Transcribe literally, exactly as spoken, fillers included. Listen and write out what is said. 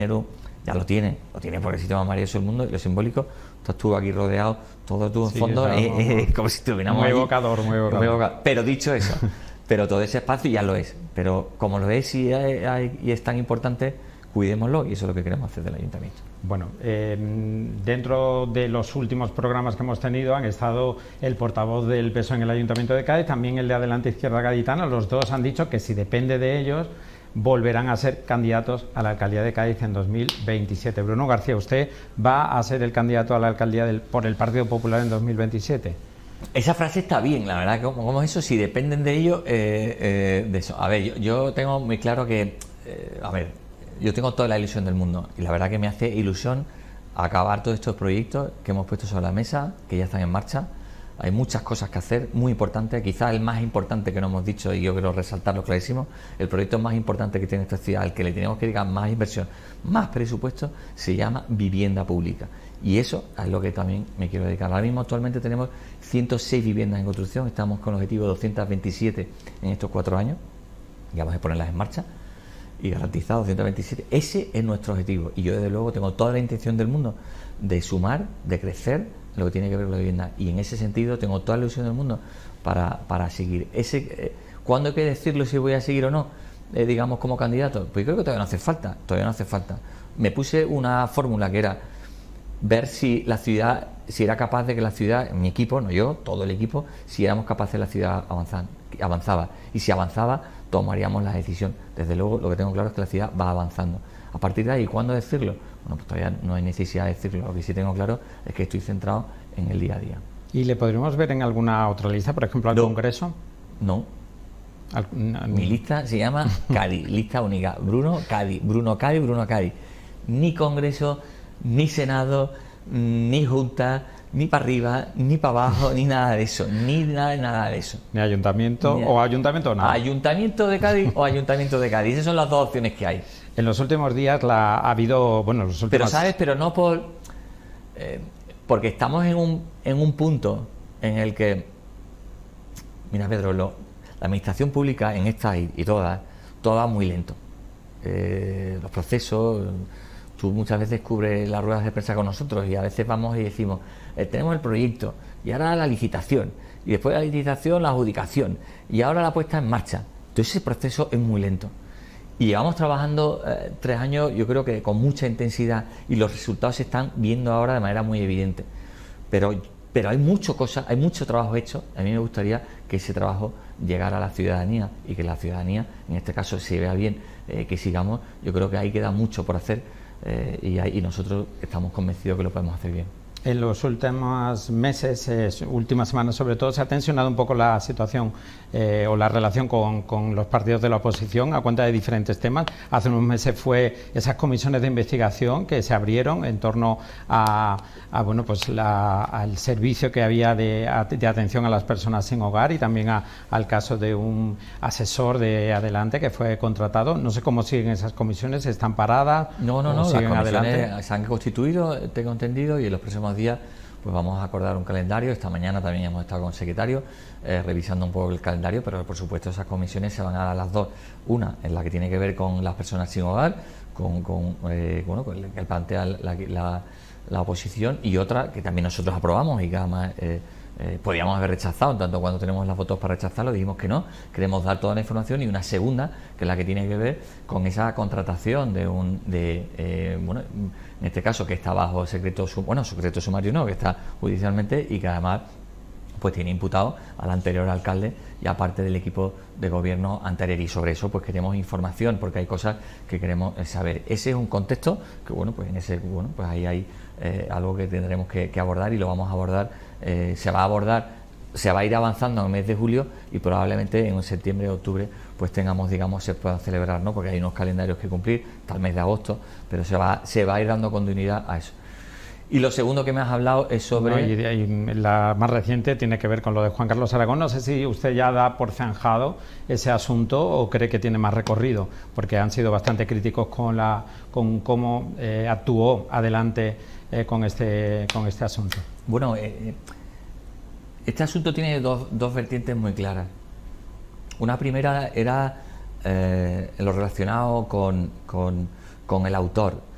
dinero ya lo tiene, lo tiene porque el sistema maravilloso del mundo y lo simbólico, estás tú aquí rodeado, todo tú en sí, fondo, claro, es, es, es como si estuviéramos muy allí. evocador, muy evocador. Muy evocador. Pero dicho eso, pero todo ese espacio ya lo es, pero como lo es y, hay, hay, y es tan importante, cuidémoslo, y eso es lo que queremos hacer del ayuntamiento. Bueno, eh, dentro de los últimos programas que hemos tenido han estado el portavoz del P S O E en el Ayuntamiento de Cádiz, también el de Adelante Izquierda Gaditana. Los dos han dicho que si depende de ellos volverán a ser candidatos a la alcaldía de Cádiz en dos mil veintisiete. Bruno García, ¿usted va a ser el candidato a la alcaldía del, por el Partido Popular en dos mil veintisiete? Esa frase está bien, la verdad, como, como eso, si dependen de ellos, eh, eh, de eso. A ver, yo, yo tengo muy claro que, eh, a ver, yo tengo toda la ilusión del mundo y la verdad que me hace ilusión acabar todos estos proyectos que hemos puesto sobre la mesa, que ya están en marcha. Hay muchas cosas que hacer, muy importantes, quizás el más importante que no hemos dicho, y yo quiero resaltarlo clarísimo, el proyecto más importante que tiene esta ciudad, al que le tenemos que dedicar más inversión, más presupuesto, se llama vivienda pública. Y eso es lo que también me quiero dedicar. Ahora mismo actualmente tenemos ciento seis viviendas en construcción, estamos con el objetivo de doscientas veintisiete en estos cuatro años, y vamos a ponerlas en marcha, y garantizado doscientas veintisiete. Ese es nuestro objetivo, y yo desde luego tengo toda la intención del mundo de sumar, de crecer, lo que tiene que ver con la vivienda, y en ese sentido tengo toda la ilusión del mundo para, para seguir. Ese, eh, ¿Cuándo hay que decirlo si voy a seguir o no, eh, digamos, como candidato? Pues creo que todavía no hace falta, todavía no hace falta. Me puse una fórmula que era ver si la ciudad, si era capaz de que la ciudad, mi equipo, no yo, todo el equipo, si éramos capaces de la ciudad avanzar, avanzaba, y si avanzaba, tomaríamos la decisión. Desde luego, lo que tengo claro es que la ciudad va avanzando. A partir de ahí, ¿cuándo decirlo? Bueno, pues todavía no hay necesidad de decirlo. Lo que sí tengo claro es que estoy centrado en el día a día. ¿Y le podríamos ver en alguna otra lista, por ejemplo, al no, Congreso? No. Al, no. Mi lista se llama Cádiz, lista única. Bruno Cádiz, Bruno Cádiz, Bruno Cádiz. Ni Congreso, ni Senado, ni Junta, ni para arriba, ni para abajo, ni nada de eso, ni nada, nada de eso. Ni ayuntamiento ni, o ayuntamiento o nada. Ayuntamiento de Cádiz o ayuntamiento de Cádiz. Esas son las dos opciones que hay. En los últimos días la, ha habido, bueno, los últimos... Pero sabes, pero no por... Eh, porque estamos en un, en un punto en el que... Mira, Pedro, lo, la administración pública en esta y, y todas, todas muy lento. Eh, los procesos... Tú muchas veces cubres las ruedas de prensa con nosotros y a veces vamos y decimos, eh, tenemos el proyecto y ahora la licitación y después de la licitación la adjudicación y ahora la puesta en marcha. Entonces ese proceso es muy lento y llevamos trabajando eh, tres años, yo creo que con mucha intensidad, y los resultados se están viendo ahora de manera muy evidente, pero, pero hay mucho cosa, hay mucho trabajo hecho. A mí me gustaría que ese trabajo llegara a la ciudadanía y que la ciudadanía en este caso se vea bien, eh, que sigamos. Yo creo que ahí queda mucho por hacer. Eh, y, y nosotros estamos convencidos que lo podemos hacer bien. En los últimos meses, eh, últimas semanas sobre todo, se ha tensionado un poco la situación eh, o la relación con, con los partidos de la oposición a cuenta de diferentes temas. Hace unos meses fue esas comisiones de investigación que se abrieron en torno a, a bueno, pues la, al servicio que había de, de atención a las personas sin hogar y también a, al caso de un asesor de Adelante que fue contratado. No sé cómo siguen esas comisiones, ¿están paradas? No, no, no, las comisiones adelante? Se han constituido, tengo entendido, y en los próximos días pues vamos a acordar un calendario. Esta mañana también hemos estado con el secretario eh, revisando un poco el calendario, pero por supuesto esas comisiones se van a dar las dos. Una en la que tiene que ver con las personas sin hogar, con, con eh, bueno, con el que plantea la, la, la oposición, y otra que también nosotros aprobamos y que además eh, eh, podíamos haber rechazado, tanto cuando tenemos las votos para rechazarlo dijimos que no, queremos dar toda la información, y una segunda que es la que tiene que ver con esa contratación de un de eh, bueno, en este caso que está bajo secreto, bueno, secreto sumario no, que está judicialmente, y que además pues tiene imputado al anterior alcalde y aparte del equipo de gobierno anterior, y sobre eso pues queremos información porque hay cosas que queremos saber. Ese es un contexto que bueno, pues en ese bueno, pues ahí hay eh, algo que tendremos que, que abordar, y lo vamos a abordar, eh, se va a abordar, se va a ir avanzando en el mes de julio, y probablemente en septiembre o octubre pues tengamos, digamos, se puedan celebrar, ¿no? Porque hay unos calendarios que cumplir hasta el mes de agosto, pero se va, se va a ir dando continuidad a eso. Y lo segundo que me has hablado es sobre... No, y, y la más reciente tiene que ver con lo de Juan Carlos Aragón. No sé si usted ya da por zanjado ese asunto o cree que tiene más recorrido, porque han sido bastante críticos con, la, con cómo eh, actuó Adelante eh, con, este, con este asunto. Bueno, eh, este asunto tiene dos, dos vertientes muy claras. Una primera era eh, lo relacionado con, con, con el autor.